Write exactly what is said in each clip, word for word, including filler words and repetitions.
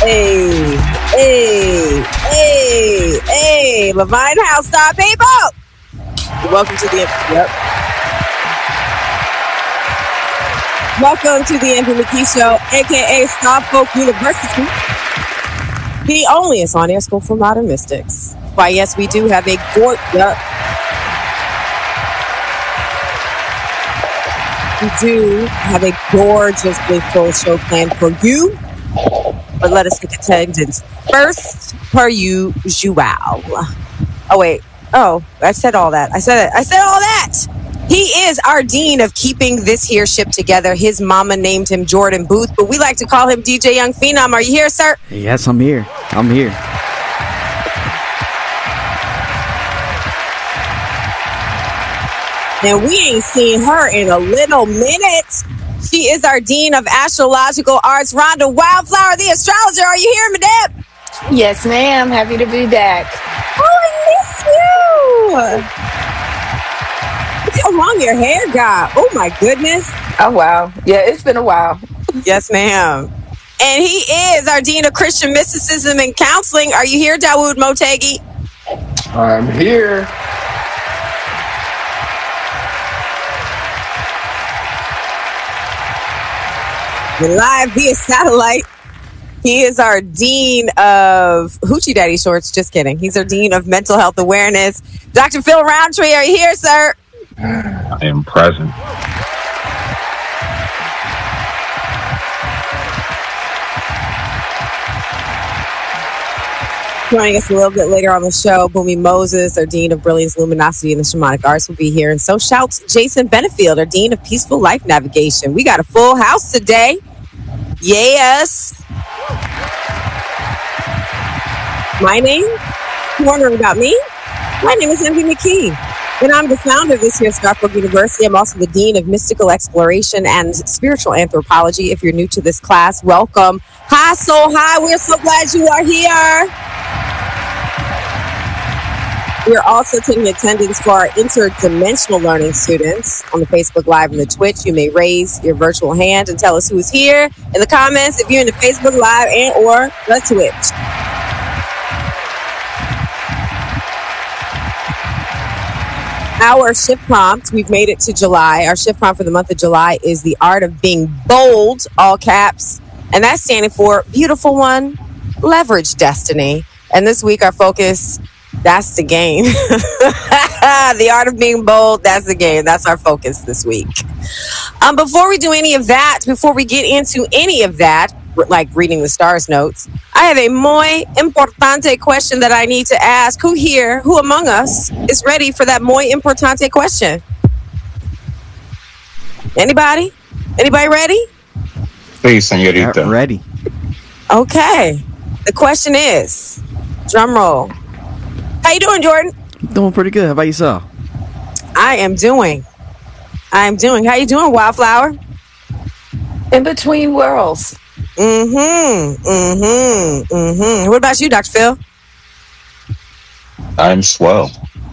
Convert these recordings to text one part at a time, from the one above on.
Hey, hey, hey, hey, Levine House Star people. Welcome to the yep. Welcome to the Anthony McKee Show, aka Star Folk University, the only on air school for modern mystics. Why, yes, we do have a gort. Yep. We do have a gorgeously full show planned for you. But let us take attendance first, per usual. Oh, wait. Oh, I said all that. I said it. I said all that. He is our dean of keeping this here ship together. His mama named him Jordan Booth, but we like to call him D J Young Phenom. Are you here, sir? Yes, I'm here. I'm here. And we ain't seen her in a little minute. She is our Dean of Astrological Arts, Rhonda Wildflower, the astrologer. Are you here, Madame? Yes, ma'am. Happy to be back. Oh, I miss you. Look how long your hair got. Oh, my goodness. Oh, wow. Yeah, it's been a while. Yes, ma'am. And he is our Dean of Christian Mysticism and Counseling. Are you here, Dawood Motegi? I'm here. Live via satellite. He is our Dean of Hoochie Daddy Shorts. Just kidding. He's our Dean of Mental Health Awareness. Doctor Phil Roundtree, are you here, sir? I am present. Joining us a little bit later on the show, Boomy Moses, our Dean of Brilliance, Luminosity, and the Shamanic Arts, will be here. And so shouts Jason Benefield, our Dean of Peaceful Life Navigation. We got a full house today. Yes. My name? Wondering about me? My name is Anthony McKee, and I'm the founder of this here Starkville University. I'm also the Dean of Mystical Exploration and Spiritual Anthropology. If you're new to this class, welcome. Hi, so hi. We're so glad you are here. We're also taking attendance for our interdimensional learning students on the Facebook Live and the Twitch. You may raise your virtual hand and tell us who is here in the comments if you're in the Facebook Live and or the Twitch. Our shift prompt, we've made it to July. Our shift prompt for the month of July is the art of being bold, all caps. And that's standing for beautiful one, leverage destiny. And this week our focus, that's the game. The art of being bold, that's the game. That's our focus this week. Um, before we do any of that, before we get into any of that, like reading the stars notes, I have a muy importante question that I need to ask. Who here, who among us is ready for that muy importante question? Anybody? Anybody ready? Please, señorita. Ready. Okay. The question is, drum roll. How you doing, Jordan? Doing pretty good. How about yourself? I am doing. I am doing. How you doing, Wildflower? In between worlds. Mm-hmm. Mm-hmm. Mm-hmm. What about you, Doctor Phil? I'm swell.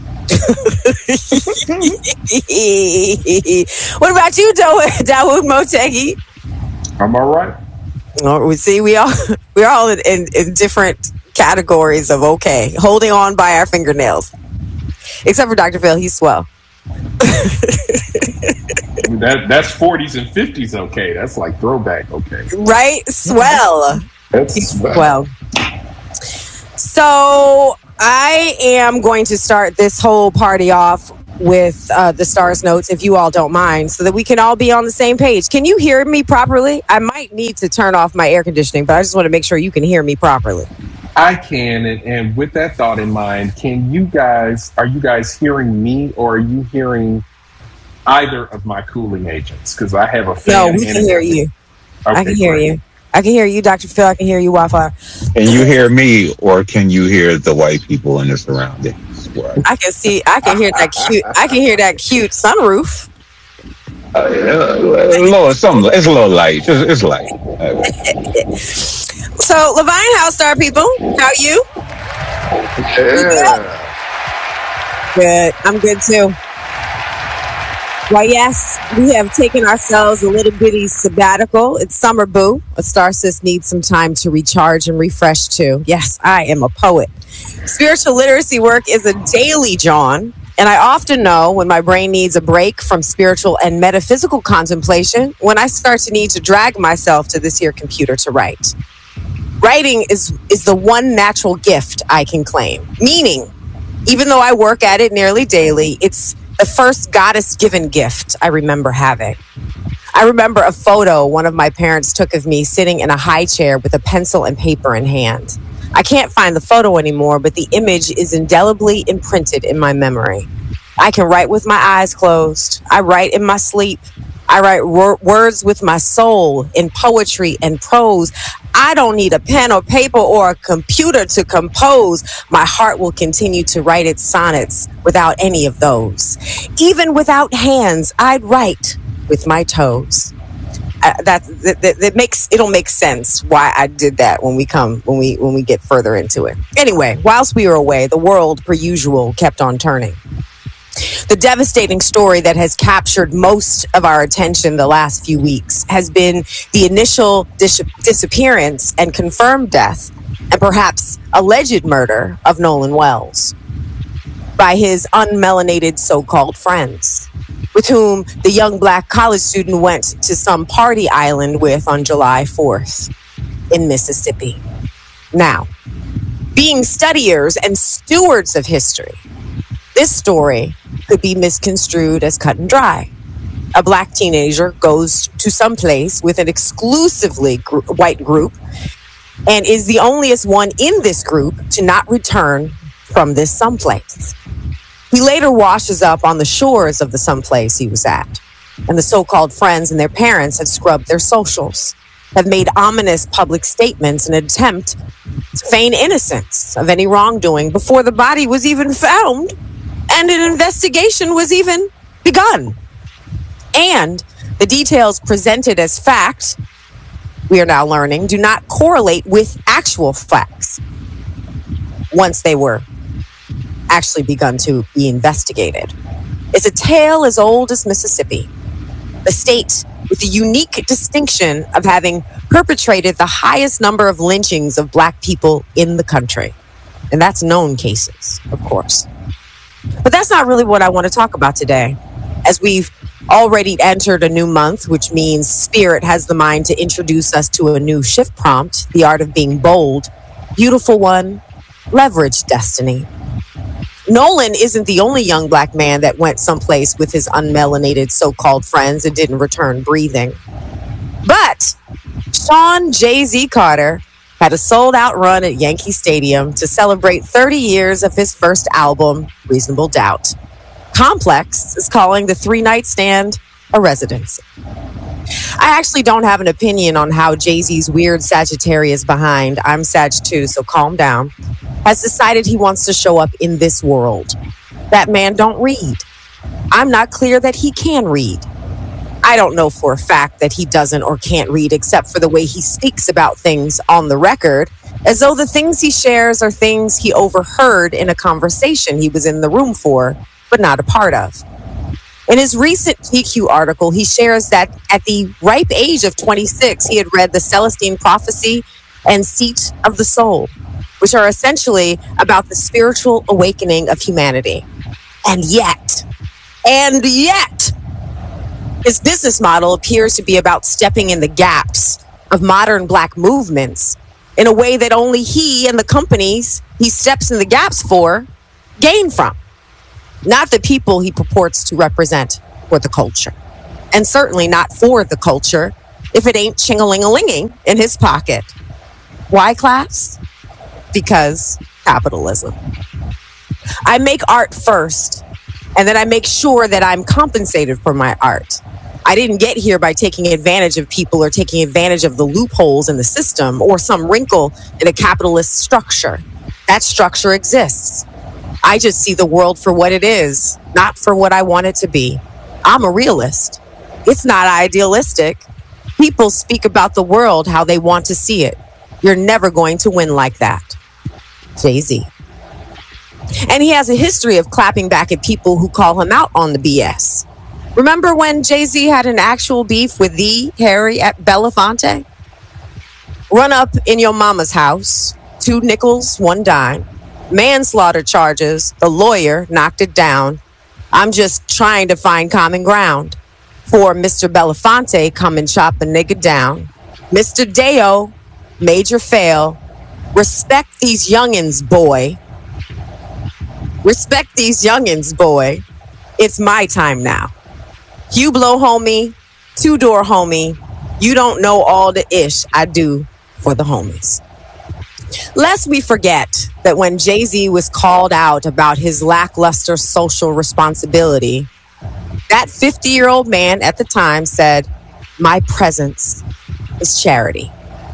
What about you, Dawood Motegi? I'm all right. Oh, we see we all we're all in, in, in different categories of okay, holding on by our fingernails. Except for Doctor Phil, he's swell. That that's forties and fifties. Okay, that's like throwback. Okay, right? Swell. That's swell. Well, so I am going to start this whole party off with uh, the stars notes, if you all don't mind, so that we can all be on the same page. Can you hear me properly? I might need to turn off my air conditioning, but I just want to make sure you can hear me properly. I can, and, and with that thought in mind, can you guys, are you guys hearing me, or are you hearing either of my cooling agents? Because I have a fan. No, we can hear you. Okay, I can hear great. you. I can hear you, Doctor Phil. I can hear you, Wi-Fi. Can you hear me, or can you hear the white people in the surroundings? I can see. I can hear that cute. I can hear that cute sunroof. Uh, a little, something. It's a little light. It's, it's light. So, Levine House Star people, how are you? Yeah. Good. I'm good too. Why, yes, we have taken ourselves a little bitty sabbatical. It's summer, boo. A star sis needs some time to recharge and refresh too. Yes, I am a poet. Spiritual literacy work is a daily John, and I often know when my brain needs a break from spiritual and metaphysical contemplation when I start to need to drag myself to this here computer to write. Writing is, is the one natural gift I can claim, meaning, even though I work at it nearly daily, it's the first goddess-given gift I remember having. I remember a photo one of my parents took of me sitting in a high chair with a pencil and paper in hand. I can't find the photo anymore, but the image is indelibly imprinted in my memory. I can write with my eyes closed. I write in my sleep. I write wor- words with my soul in poetry and prose. I don't need a pen or paper or a computer to compose. My heart will continue to write its sonnets without any of those. Even without hands, I'd write with my toes. Uh, that, that, that that makes it'll make sense why I did that when we come when we when we get further into it. Anyway, whilst we were away, the world, per usual, kept on turning. The devastating story that has captured most of our attention the last few weeks has been the initial dis- disappearance and confirmed death, and perhaps alleged murder, of Nolan Wells by his unmelanated so-called friends, with whom the young black college student went to some party island with on July fourth in Mississippi. Now, being studiers and stewards of history, this story could be misconstrued as cut and dry. A black teenager goes to some place with an exclusively gr- white group and is the onlyest one in this group to not return from this someplace. He later washes up on the shores of the someplace he was at, and the so-called friends and their parents have scrubbed their socials, have made ominous public statements in an attempt to feign innocence of any wrongdoing before the body was even found and an investigation was even begun. And the details presented as fact, we are now learning, do not correlate with actual facts once they were actually begun to be investigated. It's a tale as old as Mississippi, the state with the unique distinction of having perpetrated the highest number of lynchings of black people in the country. And that's known cases, of course. But that's not really what I want to talk about today, as we've already entered a new month, which means Spirit has the mind to introduce us to a new shift prompt, the art of being bold. Beautiful one, leverage destiny. Nolan isn't the only young black man that went someplace with his unmelanated so-called friends and didn't return breathing. But Sean Jay-Z Carter had a sold-out run at Yankee Stadium to celebrate thirty years of his first album, Reasonable Doubt. Complex is calling the three-night stand a residency. I actually don't have an opinion on how Jay-Z's weird Sagittarius behind, I'm Sag too, so calm down, has decided he wants to show up in this world. That man don't read. I'm not clear that he can read. I don't know for a fact that he doesn't or can't read, except for the way he speaks about things on the record, as though the things he shares are things he overheard in a conversation he was in the room for, but not a part of. In his recent G Q article, he shares that at the ripe age of twenty-six, he had read the Celestine Prophecy and Seat of the Soul, which are essentially about the spiritual awakening of humanity. And yet, and yet, his business model appears to be about stepping in the gaps of modern black movements in a way that only he and the companies he steps in the gaps for gain from, not the people he purports to represent for the culture, and certainly not for the culture if it ain't ching-a-ling-a-linging in his pocket. Why, class? Because capitalism. I make art first, and then I make sure that I'm compensated for my art. I didn't get here by taking advantage of people or taking advantage of the loopholes in the system or some wrinkle in a capitalist structure. That structure exists. I just see the world for what it is, not for what I want it to be. I'm a realist. It's not idealistic. People speak about the world how they want to see it. You're never going to win like that. Jay-Z. And he has a history of clapping back at people who call him out on the B S. Remember when Jay-Z had an actual beef with the Harry at Belafonte? Run up in your mama's house, two nickels, one dime. Manslaughter charges, the lawyer knocked it down. I'm just trying to find common ground. For Mister Belafonte, come and chop a nigga down. Mister Deo, major fail. Respect these youngins, boy. Respect these youngins, boy. It's my time now. Hublot homie, two-door homie. You don't know all the ish I do for the homies. Lest we forget that when Jay-Z was called out about his lackluster social responsibility, that fifty-year-old man at the time said, "My presence is charity."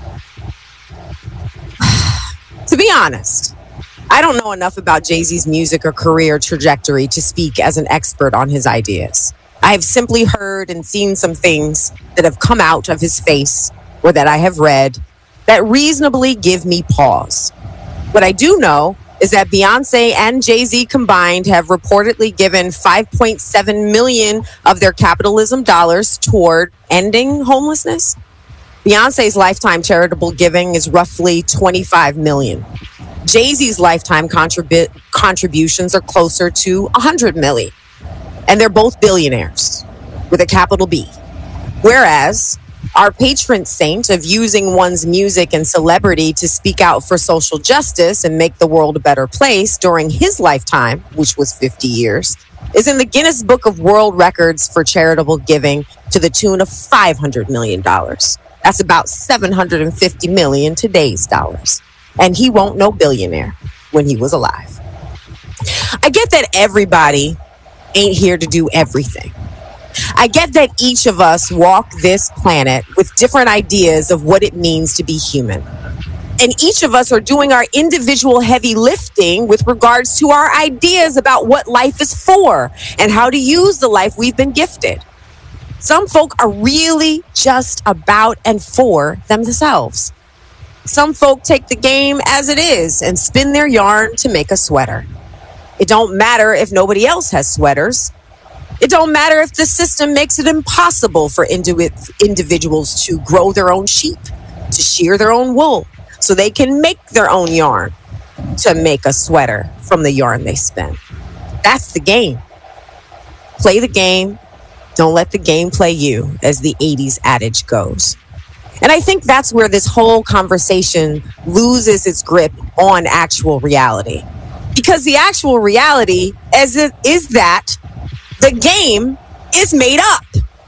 To be honest, I don't know enough about Jay-Z's music or career trajectory to speak as an expert on his ideas. I have simply heard and seen some things that have come out of his face or that I have read that reasonably give me pause. What I do know is that Beyonce and Jay-Z combined have reportedly given five point seven million of their capitalism dollars toward ending homelessness. Beyonce's lifetime charitable giving is roughly twenty-five million. Jay-Z's lifetime contribu- contributions are closer to one hundred million. And they're both billionaires with a capital B. Whereas our patron saint of using one's music and celebrity to speak out for social justice and make the world a better place during his lifetime, which was fifty years, is in the Guinness Book of World Records for charitable giving to the tune of five hundred million dollars. That's about seven hundred fifty million dollars today's dollars. And he won't know billionaire when he was alive. I get that everybody ain't here to do everything. I get that each of us walk this planet with different ideas of what it means to be human. And each of us are doing our individual heavy lifting with regards to our ideas about what life is for and how to use the life we've been gifted. Some folk are really just about and for themselves. Some folk take the game as it is and spin their yarn to make a sweater. It don't matter if nobody else has sweaters. It don't matter if the system makes it impossible for indi- individuals to grow their own sheep, to shear their own wool, so they can make their own yarn to make a sweater from the yarn they spin. That's the game. Play the game. Don't let the game play you, as the eighties adage goes. And I think that's where this whole conversation loses its grip on actual reality. Because the actual reality is, it, is that the game is made up.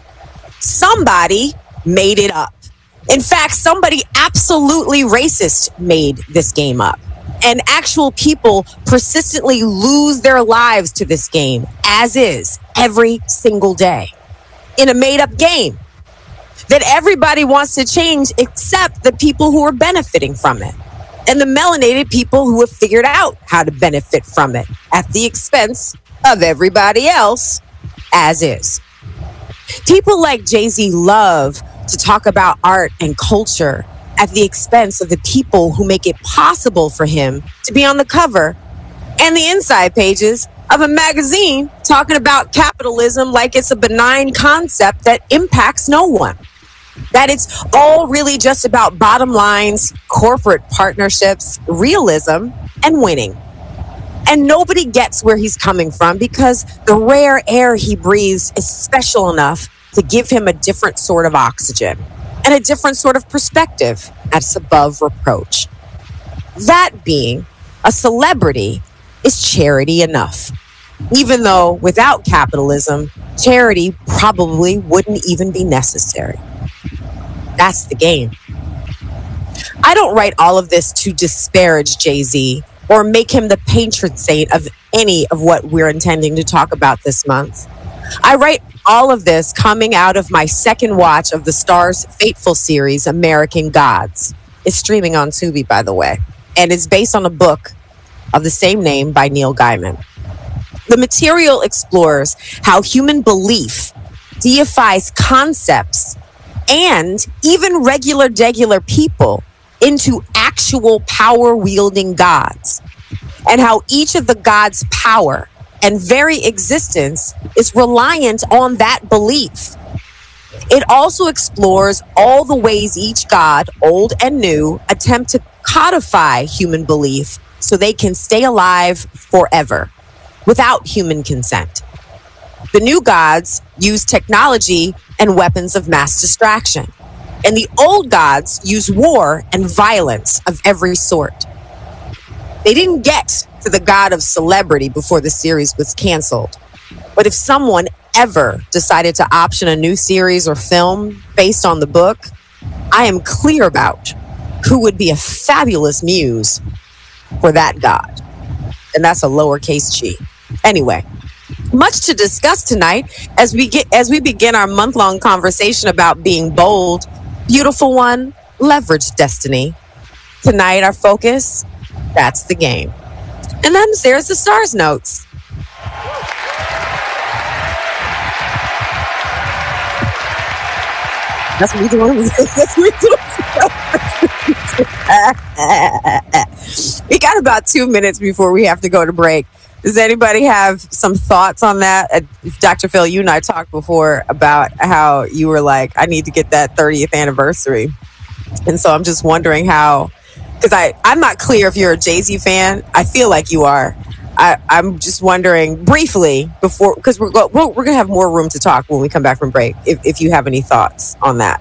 Somebody made it up. In fact, somebody absolutely racist made this game up. And actual people persistently lose their lives to this game, as is, every single day. In a made-up game that everybody wants to change except the people who are benefiting from it. And the melanated people who have figured out how to benefit from it at the expense of everybody else, as is. People like Jay-Z love to talk about art and culture at the expense of the people who make it possible for him to be on the cover and the inside pages of a magazine talking about capitalism like it's a benign concept that impacts no one. That it's all really just about bottom lines, corporate partnerships, realism, and winning. And nobody gets where he's coming from because the rare air he breathes is special enough to give him a different sort of oxygen and a different sort of perspective that's above reproach. That being, a celebrity is charity enough. Even though without capitalism, charity probably wouldn't even be necessary. That's the game. I don't write all of this to disparage Jay-Z or make him the patron saint of any of what we're intending to talk about this month. I write all of this coming out of my second watch of the Starz Fateful series, American Gods. It's streaming on Tubi, by the way, and it's based on a book of the same name by Neil Gaiman. The material explores how human belief deifies concepts and even regular, degular people into actual power-wielding gods, and how each of the gods' power and very existence is reliant on that belief. It also explores all the ways each god, old and new, attempt to codify human belief so they can stay alive forever without human consent. The new gods use technology and weapons of mass distraction, and the old gods use war and violence of every sort. They didn't get to the god of celebrity before the series was canceled, but if someone ever decided to option a new series or film based on the book, I am clear about who would be a fabulous muse for that god. And that's a lowercase g. Anyway, much to discuss tonight as we get as we begin our month-long conversation about being bold. Beautiful one, leverage destiny. Tonight, our focus, that's the game. And then there's the stars notes. That's what we doing. That's what we doing. We got about two minutes before we have to go to break. Does anybody have some thoughts on that? Uh, Doctor Phil, you and I talked before about how you were like, I need to get that thirtieth anniversary. And so I'm just wondering how, because I, I'm not clear if you're a Jay-Z fan. I feel like you are. I, I'm just wondering briefly before, because we're, go, we're, we're going to have more room to talk when we come back from break, if, if you have any thoughts on that.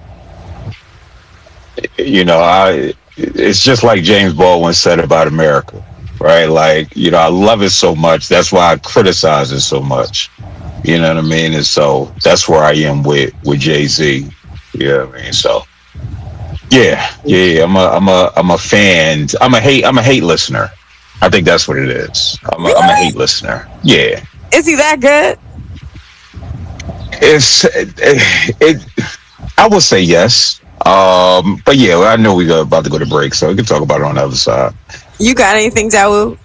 You know, I it's just like James Baldwin said about America, right? Like, you know, I love it so much. That's why I criticize it so much. You know what I mean? And so that's where I am with, with Jay-Z. You know what I mean? So, yeah, yeah, I'm a, I'm a, I'm a fan. I'm a hate, I'm a hate listener. I think that's what it is. I'm a, I'm a hate listener. Yeah. Is he that good? It's it, it I would say yes. Um, but yeah, I know we're about to go to break, so we can talk about it on the other side. You got anything, Dawu?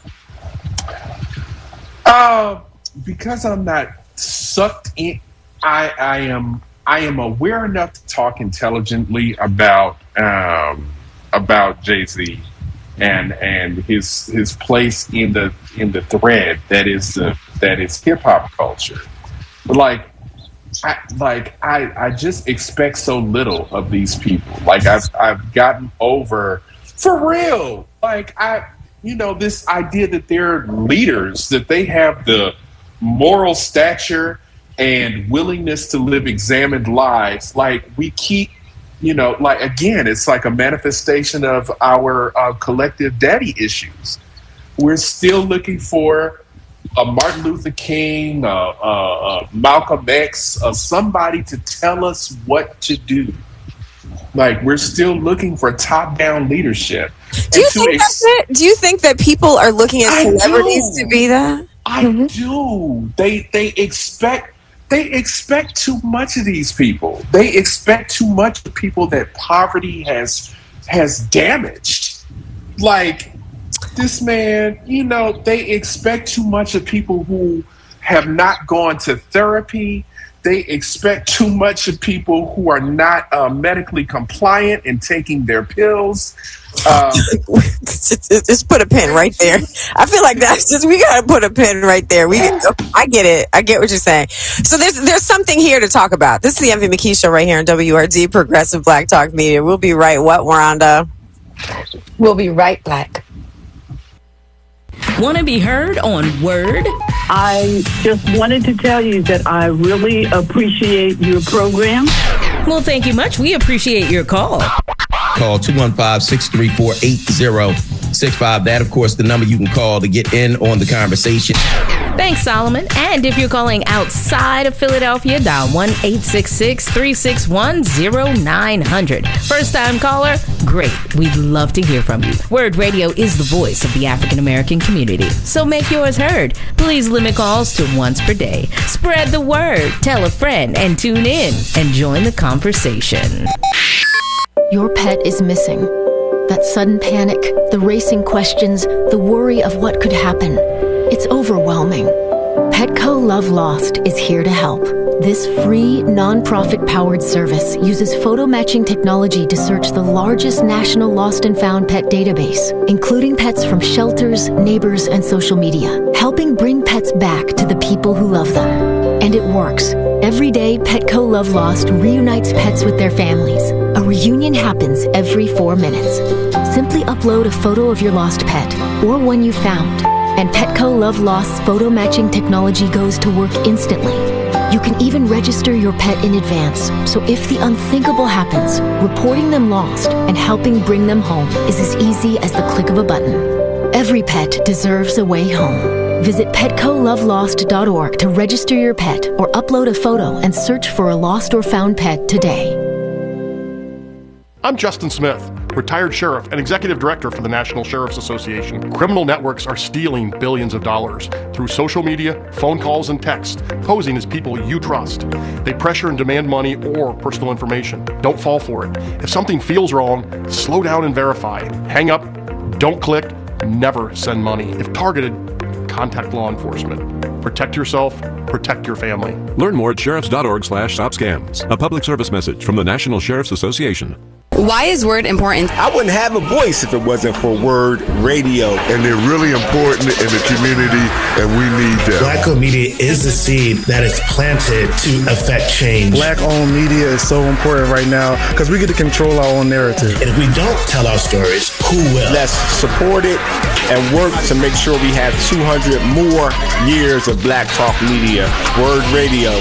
Uh, because I'm not sucked in, I, I am I am aware enough to talk intelligently about um, about Jay-Z and and his his place in the in the thread that is the that is hip hop culture. But like I like I, I just expect so little of these people. Like I've I've gotten over for real. Like I you know, this idea that they're leaders, that they have the moral stature and willingness to live examined lives. Like we keep, you know, like again, it's like a manifestation of our uh, collective daddy issues. We're still looking for a Martin Luther King, uh, uh, uh, Malcolm X, uh, somebody to tell us what to do. Like we're still looking for top-down leadership. Do you think ex- that's it? Do you think that people are looking at celebrities to be that? I mm-hmm. do. They they expect they expect too much of these people. They expect too much of people that poverty has has damaged. Like this man, you know, they expect too much of people who have not gone to therapy. They expect too much of people who are not uh, medically compliant in taking their pills. Um, just put a pin right there. I feel like that's just, we gotta put a pin right there. We, I get it. I get what you're saying. So there's there's something here to talk about. This is the Envy McKee Show right here on W R D, Progressive Black Talk Media. We'll be right. What, Rhonda? We'll be right back. Want to be heard on Word? I just wanted to tell you that I really appreciate your program. Well, thank you much. We appreciate your call. Call two one five, six three four, eight zero six five. That, of course, the number you can call to get in on the conversation. Thanks, Solomon. And if you're calling outside of Philadelphia, dial one eight six six, three six one, zero nine zero zero. First-time caller? Great. We'd love to hear from you. Word Radio is the voice of the African-American community, so make yours heard. Please limit calls to once per day. Spread the word. Tell a friend and tune in and join the conversation. Your pet is missing. That sudden panic, the racing questions, the worry of what could happen. It's overwhelming. Petco Love Lost is here to help. This free, non-profit-powered service uses photo matching technology to search the largest national lost and found pet database, including pets from shelters, neighbors, and social media, helping bring pets back to the people who love them. And it works. Every day, Petco Love Lost reunites pets with their families. A reunion happens every four minutes. Simply upload a photo of your lost pet or one you found, and Petco Love Lost's photo matching technology goes to work instantly. You can even register your pet in advance, so if the unthinkable happens, reporting them lost and helping bring them home is as easy as the click of a button. Every pet deserves a way home. Visit petco love lost dot org to register your pet or upload a photo and search for a lost or found pet today. I'm Justin Smith, retired sheriff and executive director for the National Sheriff's Association. Criminal networks are stealing billions of dollars through social media, phone calls, and text, posing as people you trust. They pressure and demand money or personal information. Don't fall for it. If something feels wrong, slow down and verify. Hang up, don't click, never send money. If targeted, contact law enforcement. Protect yourself, protect your family. Learn more at sheriffs.org slash stop scams. A public service message from the National Sheriff's Association. Why is Word important? I wouldn't have a voice if it wasn't for Word Radio. And they're really important in the community, and we need them. Black-owned media is the seed that is planted to affect change. Black-owned media is so important right now because we get to control our own narrative. And if we don't tell our stories, who will? Let's support it and work to make sure we have two hundred more years of Black Talk Media. Word Radio.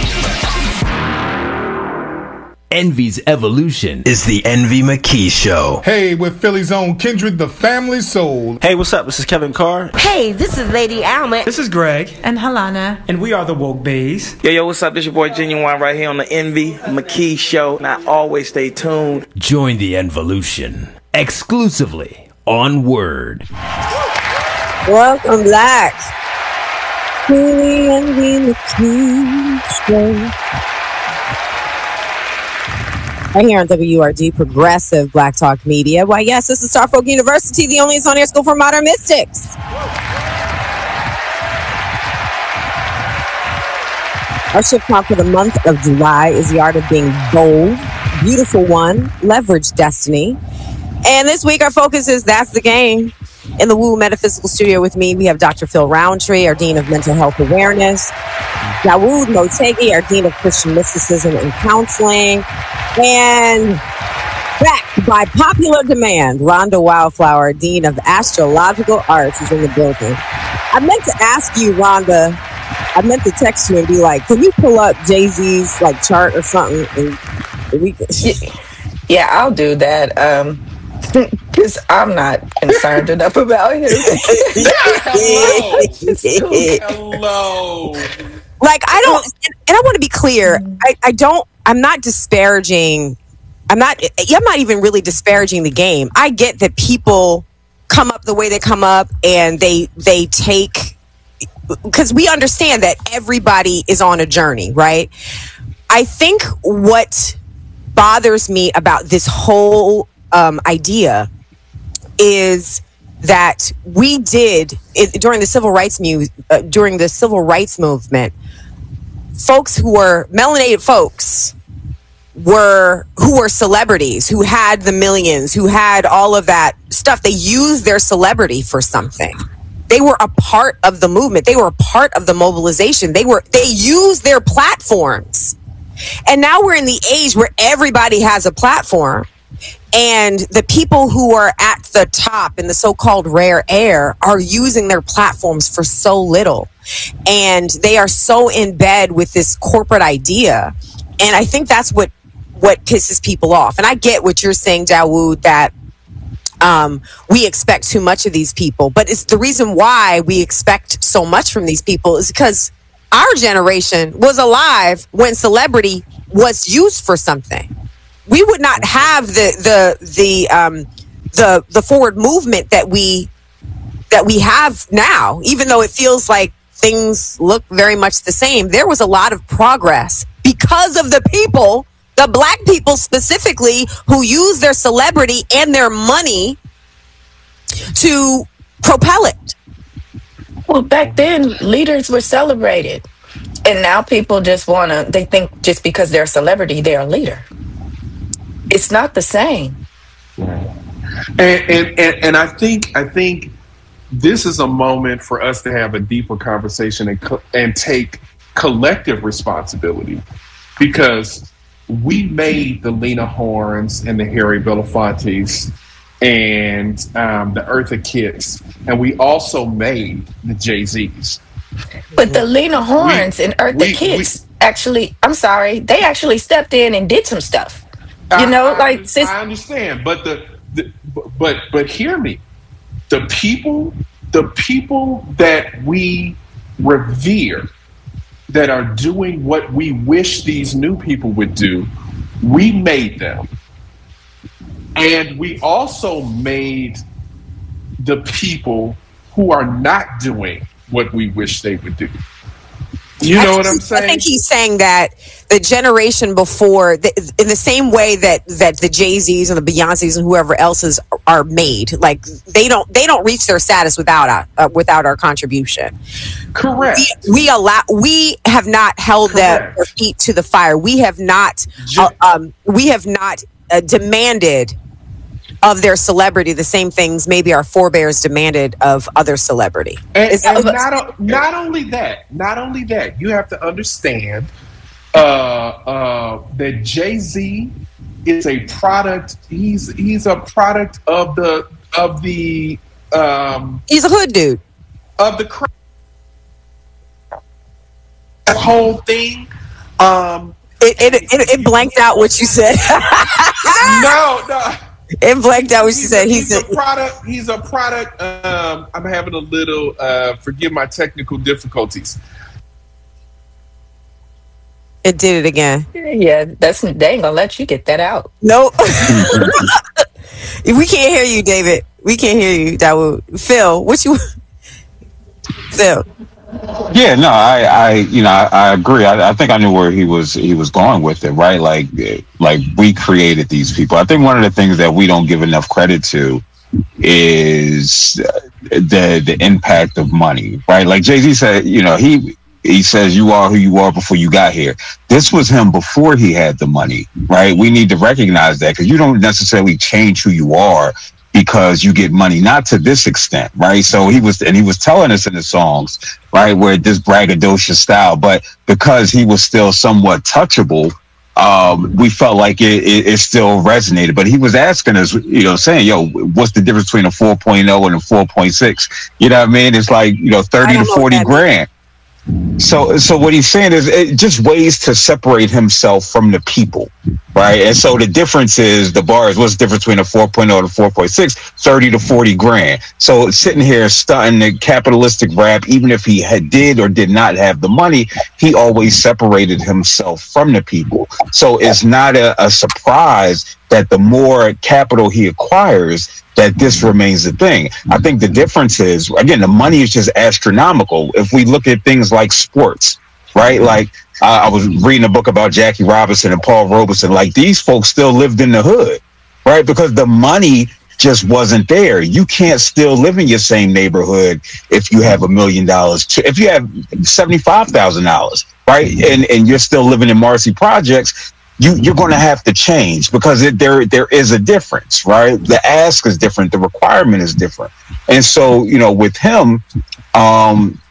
Envy's evolution is the Envy McKee Show. Hey, with Philly's own Kindred, the family soul. Hey, what's up? This is Kevin Carr. Hey, this is Lady Alma. This is Greg. And Halana. And we are the Woke Bays. Yo, yo, what's up? This your boy Genuine right here on the Envy McKee Show. And I always stay tuned. Join the Envolution exclusively on Word. Welcome back to the Envy McKee Show. Right here on W R D, Progressive Black Talk Media. Why, yes, this is Starfolk University, the only on-air school for modern mystics. Our shift prompt for the month of July is the art of being bold, beautiful one, leverage destiny. And this week, our focus is That's the Game. In the Woo Metaphysical Studio with me, we have Doctor Phil Roundtree, our Dean of Mental Health Awareness, Dawood Motegi, our Dean of Christian Mysticism and Counseling, and back by popular demand, Rhonda Wildflower, Dean of Astrological Arts, is in the building. I meant to ask you, Rhonda, I meant to text you and be like, can you pull up Jay-Z's like chart or something? And we can... Yeah, I'll do that. Um, because I'm not concerned enough about him. Hello. Hello. Like, I don't, and I want to be clear, I, I don't, I'm not disparaging, I'm not, I'm not even really disparaging the game. I get that people come up the way they come up and they, they take, because we understand that everybody is on a journey, right? I think what bothers me about this whole um, idea is that we did it, during the civil rights mu- uh, during the civil rights movement. Folks who were melanated folks were who were celebrities, who had the millions, who had all of that stuff. They used their celebrity for something. They were a part of the movement. They were a part of the mobilization. They were they used their platforms. And now we're in the age where everybody has a platform. And the people who are at the top in the so-called rare air are using their platforms for so little. And they are so in bed with this corporate idea. And I think that's what, what pisses people off. And I get what you're saying, Dawood, that um, we expect too much of these people. But it's the reason why we expect so much from these people is because our generation was alive when celebrity was used for something. We would not have the the the um, the the forward movement that we that we have now. Even though it feels like things look very much the same, there was a lot of progress because of the people, the black people specifically, who use their celebrity and their money to propel it. Well, back then, leaders were celebrated. And now people just want to, they think just because they're a celebrity, they're a leader. It's not the same. And, and, and, and I think, I think this is a moment for us to have a deeper conversation and co- and take collective responsibility, because we made the Lena Hornes and the Harry Belafontes and um, the Eartha Kitts, and we also made the Jay-Z's. But the Lena Hornes We- and Eartha we- Kitts actually, I'm sorry, they actually stepped in and did some stuff. You know, I, like I, sis- I understand, but the, the but but hear me, the people the people that we revere, that are doing what we wish these new people would do, we made them, and we also made the people who are not doing what we wish they would do. You know I what think- I'm saying? I think he's saying that the generation before, the, in the same way that that the Jay-Z's and the Beyoncé's and whoever else's are made, like they don't they don't reach their status without our, uh, without our contribution. Correct. We, we allow we have not held their, their feet to the fire. We have not uh, um, we have not uh, demanded of their celebrity the same things maybe our forebears demanded of other celebrity. And, Is that and what- not, o- not only that, not only that, you have to understand uh, uh, that Jay-Z is a product. He's he's a product of the of the. Um, he's a hood dude of the cra- that whole thing. Um, it, it it it blanked out what you said. no, no. It blanked out what you He's said. a, He he's said a product. He's a product. Um, I'm having a little. Uh, forgive my technical difficulties. it did it again. yeah, that's they ain't gonna let you get that out. Nope. We can't hear you, David. We can't hear you. That would Phil. What you? Phil. Yeah, no, I, I, you know, I, I agree. I, I think I knew where he was he was going with it, right? Like, like we created these people. I think one of the things that we don't give enough credit to is the the impact of money, right? Like Jay-Z said, you know, he he says you are who you are before you got here. This was him before he had the money, right? We need to recognize that, because you don't necessarily change who you are because you get money, not to this extent, right? So he was, and he was telling us in the songs, right, where this braggadocious style, but because he was still somewhat touchable, um, we felt like it, it, it still resonated. But he was asking us, you know, saying, yo, what's the difference between a four point oh and a four point six? You know what I mean? It's like, you know, thirty to forty grand. So, so what he's saying is it just ways to separate himself from the people, right? And so the difference is the bars. What's the difference between a four point oh and a four point six? thirty to forty grand. So sitting here stunting the capitalistic rap, even if he had did or did not have the money, he always separated himself from the people. So it's not a, a surprise that the more capital he acquires, that this remains the thing. I think the difference is, again, the money is just astronomical. If we look at things like sports, right? Like uh, I was reading a book about Jackie Robinson and Paul Robeson. Like these folks still lived in the hood, right? Because the money just wasn't there. You can't still live in your same neighborhood if you have a million dollars. If you have seventy-five thousand dollars, right? And and you're still living in Marcy Projects, You, you're going to have to change because it, there there is a difference, right? The ask is different, the requirement is different, and so you know, with him, um,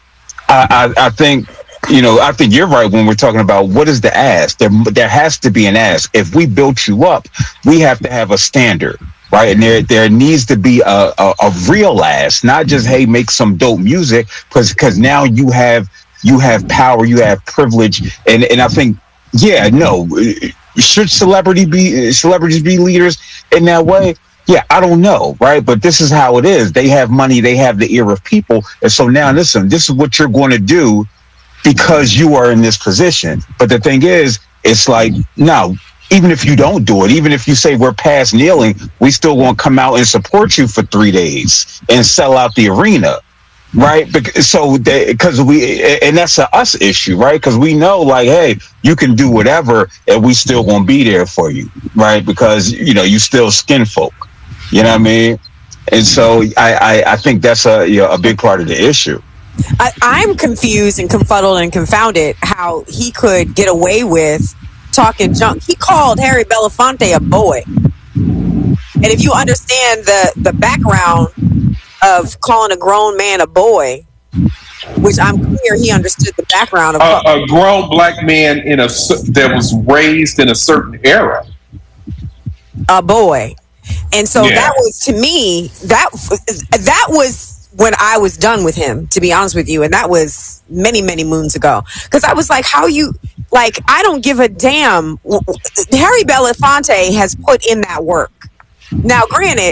I, I, I think you know, I think you're right when we're talking about what is the ask. There there has to be an ask. If we built you up, we have to have a standard, right? And there there needs to be a a, a real ask, not just hey, make some dope music, because because now you have you have power, you have privilege, and and I think. Yeah, no. Should celebrity be celebrities be leaders in that way? Yeah, I don't know, right? But this is how it is. They have money, they have the ear of people, and so now listen, this is what you're going to do because you are in this position. But the thing is, it's like no. Even if you don't do it, even if you say we're past kneeling, we still won't come out and support you for three days and sell out the arena. Right, because so because we and that's a us issue, right? Because we know, like, hey, you can do whatever, and we still won't be there for you, right? Because you know you still skin folk, you know what I mean? And so I I, I think that's a you know, a big part of the issue. I, I'm confused and confuddled and confounded how he could get away with talking junk. He called Harry Belafonte a boy, and if you understand the the background of calling a grown man a boy, which I'm clear he understood the background of a, a grown black man in a that was raised in a certain era. A boy. And so Yeah. that was, to me, that that was when I was done with him, to be honest with you. And that was many, many moons ago. Because I was like, how you, like, I don't give a damn. Harry Belafonte has put in that work. Now, granted,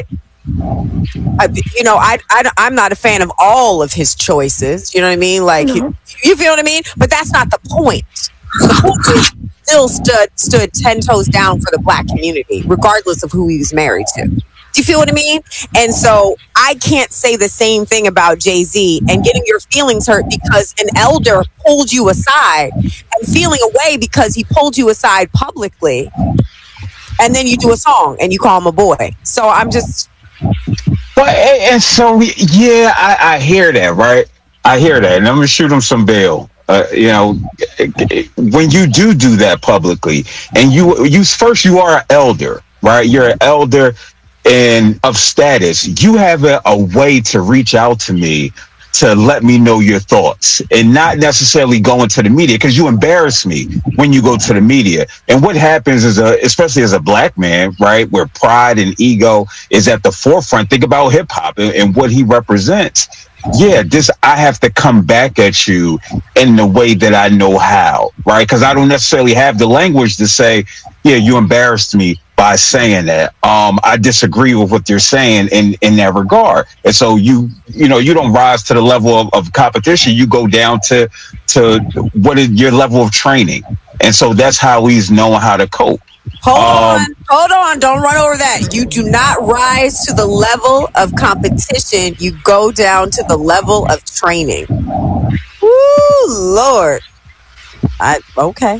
I, you know, I, I, I'm not a fan of all of his choices. You know what I mean? Like, you, you feel what I mean? But that's not the point. The point is, still stood stood ten toes down for the black community, regardless of who he was married to. Do you feel what I mean? And so I can't say the same thing about Jay-Z and getting your feelings hurt because an elder pulled you aside and feeling away because he pulled you aside publicly, and then you do a song and you call him a boy. So I'm just. Well, and and so yeah, I, I hear that, right? I hear that, and I'm gonna shoot him some bail. Uh, you know, when you do do that publicly, and you you first you are an elder, right? You're an elder and of status. You have a, a way to reach out to me to let me know your thoughts, and not necessarily going to the media, because you embarrass me when you go to the media. And what happens is, a, especially as a black man, right, where pride and ego is at the forefront. Think about hip hop and, and what he represents. Yeah, this I have to come back at you in the way that I know how, right? Because I don't necessarily have the language to say, yeah, you embarrassed me by saying that. Um, I disagree with what you're saying in, in that regard. And so you, you know, you don't rise to the level of, of competition. You go down to, to what is your level of training. And so that's how he's knowing how to cope. Hold Um, on, hold on, don't run over that. You do not rise to the level of competition. You go down to the level of training. Woo, Lord. I okay.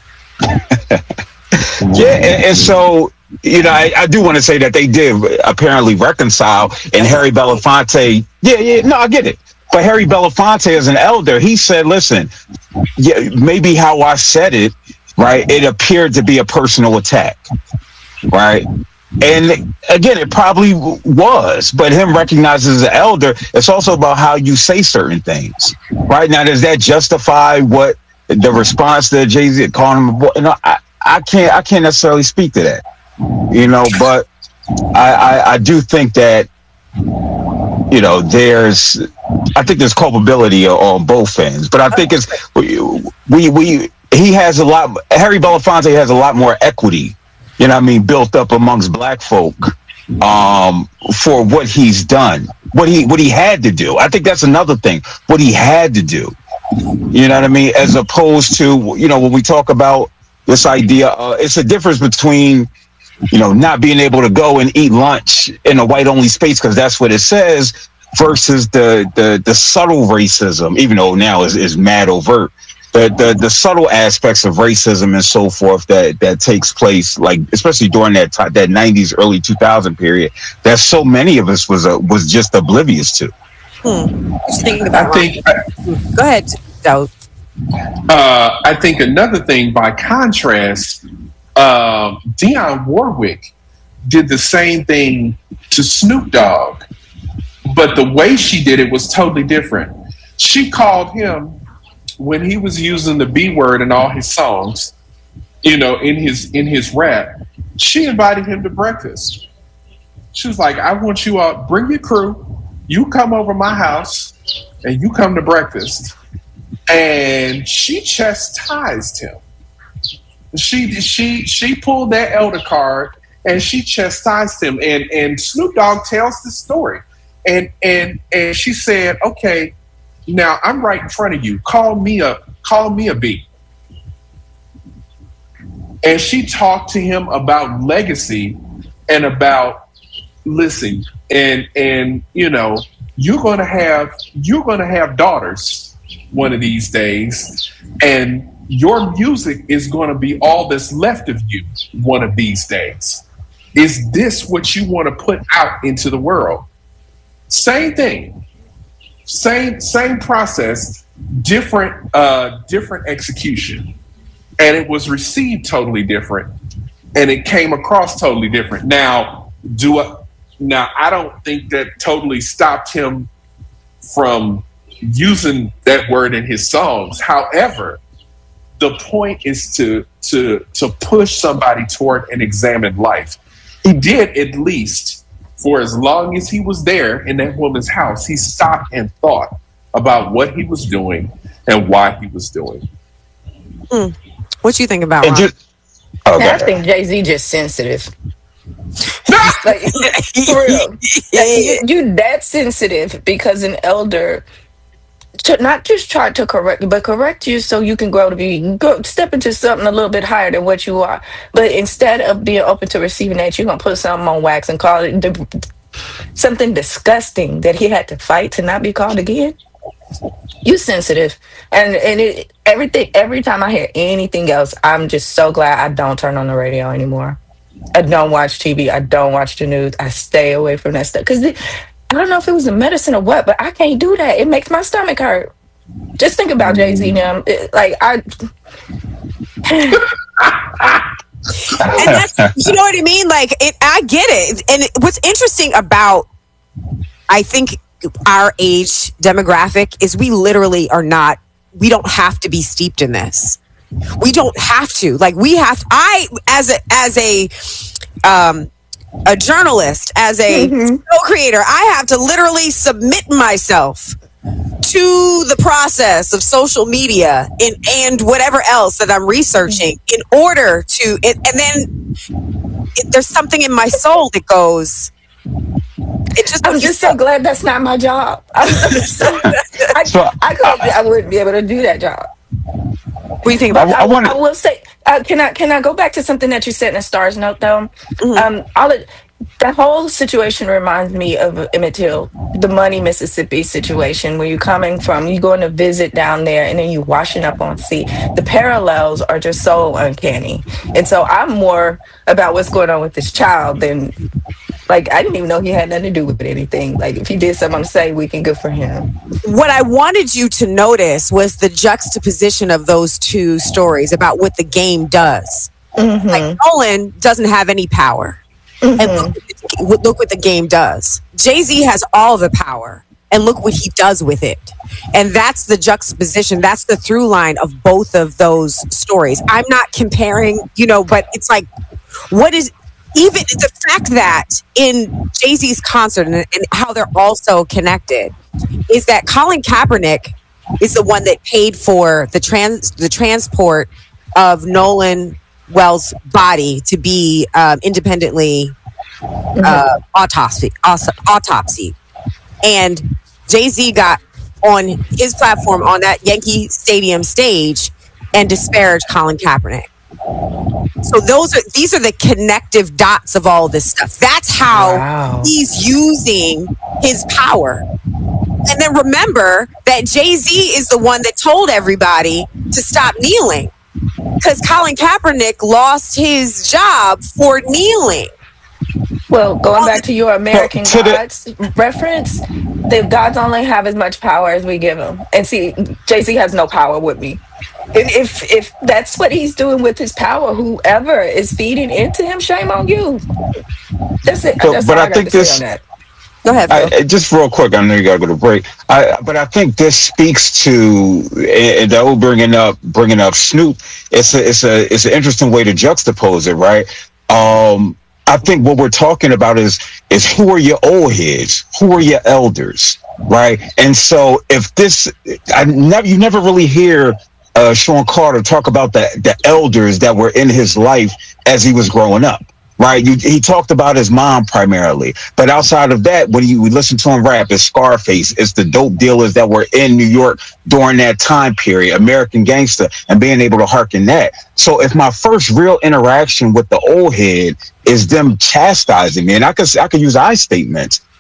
Yeah, and, and so, you know, I, I do want to say that they did apparently reconcile, and Harry Belafonte, yeah, yeah, no, I get it. But Harry Belafonte, as an elder, he said, listen, yeah, maybe how I said it, right, it appeared to be a personal attack, right? And again, it probably was, but him recognized as an elder, it's also about how you say certain things, right? Now, does that justify what the response to Jay-Z calling him a boy? No, I, I can't, I can't necessarily speak to that, you know, but I, I, I do think that, you know, there's, I think there's culpability on both ends, but I think it's, we, we, we he has a lot, Harry Belafonte has a lot more equity, you know what I mean, built up amongst black folk um, for what he's done, what he what he had to do. I think that's another thing, what he had to do, you know what I mean, as opposed to, you know, when we talk about this idea, uh, it's a difference between, you know, not being able to go and eat lunch in a white-only space, because that's what it says, versus the, the, the subtle racism, even though now is, is mad overt. The, the the subtle aspects of racism and so forth that that takes place, like especially during that time, that nineties, early two thousand period, that so many of us was uh, was just oblivious to. Hmm. What you thinking about? I think. Go ahead, Joe. Uh, I think another thing, by contrast, uh, Dionne Warwick did the same thing to Snoop Dogg, but the way she did it was totally different. She called him, when he was using the B word in all his songs, you know, in his in his rap, she invited him to breakfast. She was like, I want you all, bring your crew, you come over my house, and you come to breakfast. And she chastised him. She she she pulled that elder card and she chastised him. And and Snoop Dogg tells the story. And and and she said, okay, now I'm right in front of you. Call me a call me a B. And she talked to him about legacy and about, listen, and and you know, you're gonna have you're gonna have daughters one of these days, and your music is gonna be all that's left of you one of these days. Is this what you want to put out into the world? Same thing. Same same process, different uh, different execution, and it was received totally different, and it came across totally different. Now, do I, now I don't think that totally stopped him from using that word in his songs. However, the point is to to to push somebody toward an examined life. He did, at least for as long as he was there in that woman's house, he stopped and thought about what he was doing and why he was doing. Mm. What you think about? Just, okay. I think Jay-Z just sensitive. Like, for real, you, you that sensitive because an elder to not just try to correct you, but correct you so you can grow to be go step into something a little bit higher than what you are. But instead of being open to receiving that, you're gonna put something on wax and call it the, something disgusting that he had to fight to not be called again. You sensitive, and and it everything every time I hear anything else, I'm just so glad I don't turn on the radio anymore. I don't watch T V. I don't watch the news. I stay away from that stuff because I don't know if it was the medicine or what, but I can't do that. It makes my stomach hurt. Just think about Jay-Z now. It, like I, and that's, you know what I mean. Like it, I get it. And it, what's interesting about, I think, our age demographic is we literally are not. We don't have to be steeped in this. We don't have to. Like we have. I as a as a. Um, a journalist, as a mm-hmm. show creator, I have to literally submit myself to the process of social media and, and whatever else that I'm researching in order to, it, and then it, there's something in my soul that goes, it just, I'm just so glad that's not my job. I'm so, I, so, I, could, I wouldn't be able to do that job. What do you think about I, that? I, wanna... I will say, uh, can I can I go back to something that you said in the Stars Note, though? Mm-hmm. Um, all it, that whole situation reminds me of Emmett Till, the Money, Mississippi situation, where you're coming from, you're going to visit down there, and then you're washing up on sea. The parallels are just so uncanny. And so I'm more about what's going on with this child than, like, I didn't even know he had nothing to do with anything. Like, if he did something on the same weekend, good for him. What I wanted you to notice was the juxtaposition of those two stories about what the game does. Mm-hmm. Like, Nolan doesn't have any power. Mm-hmm. And look, look what the game does. Jay-Z has all the power, and look what he does with it. And that's the juxtaposition. That's the through line of both of those stories. I'm not comparing, you know, but it's like, what is... Even the fact that in Jay-Z's concert and, and how they're also connected is that Colin Kaepernick is the one that paid for the trans the transport of Nolan Wells' body to be um, independently uh, autopsy autopsy, and Jay-Z got on his platform on that Yankee Stadium stage and disparaged Colin Kaepernick. So those are these are the connective dots of all this stuff. That's how wow. he's using his power. And then remember that Jay-Z is the one that told everybody to stop kneeling because Colin Kaepernick lost his job for kneeling. Well, going back to your American Gods reference, the gods only have as much power as we give them. And see, Jay-Z has no power with me. If if that's what he's doing with his power, whoever is feeding into him, shame on you. That's it. So, that's but all I, I think got to this. say on that. Go ahead, Phil. I, just real quick, I know you got to go to break. I, but I think this speaks to and that whole bringing up bringing up Snoop. It's a it's a it's an interesting way to juxtapose it, right? Um, I think what we're talking about is is who are your old heads? Who are your elders, right? And so if this, I never you never really hear. Uh, Sean Carter talk about the the elders that were in his life as he was growing up, right? You, he talked about his mom primarily, but outside of that, when you listen to him rap, it's Scarface, it's the dope dealers that were in New York during that time period, American Gangster, and being able to hearken that. So if my first real interaction with the old head is them chastising me, and I could I could use I statements.